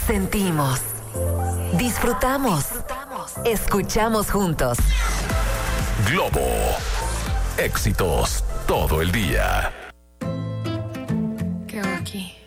Sentimos, disfrutamos, escuchamos juntos. Globo. Éxitos todo el día. ¿Qué hago aquí?